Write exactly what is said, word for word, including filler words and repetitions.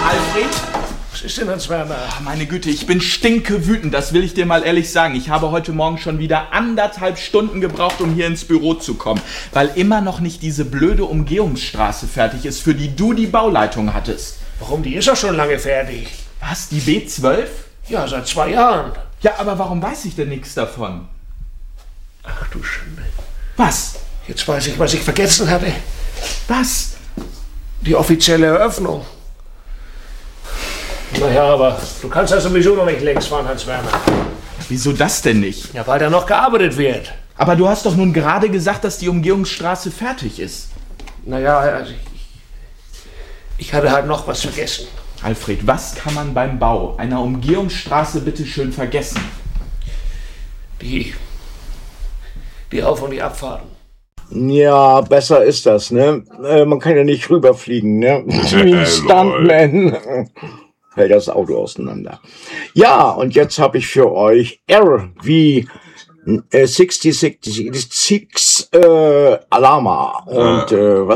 Alfred? Was ist denn, Hans Werner? Ach, meine Güte, ich bin stinkewütend, das will ich dir mal ehrlich sagen. Ich habe heute Morgen schon wieder anderthalb Stunden gebraucht, um hier ins Büro zu kommen, weil immer noch nicht diese blöde Umgehungsstraße fertig ist, für die du die Bauleitung hattest. Warum? Die ist doch schon lange fertig. Was, die B zwölf? Ja, seit zwei Jahren. Ja, aber warum weiß ich denn nichts davon? Ach du Schande. Was? Jetzt weiß ich, was ich vergessen hatte. Was? Die offizielle Eröffnung. Naja, aber du kannst ja sowieso noch nicht längs fahren, Hans Werner. Wieso das denn nicht? Ja, weil da noch gearbeitet wird. Aber du hast doch nun gerade gesagt, dass die Umgehungsstraße fertig ist. Naja, also ich, ich hatte halt noch was vergessen. Alfred, was kann man beim Bau einer Umgehungsstraße bitte schön vergessen? Die, die Auf- und die Abfahrten. Ja, besser ist das, ne? Äh, man kann ja nicht rüberfliegen, ne? Wie ein Stuntman. Fällt das Auto auseinander. Ja, und jetzt habe ich für euch R wie äh, sechzig sechzig äh, Alama. Und äh, was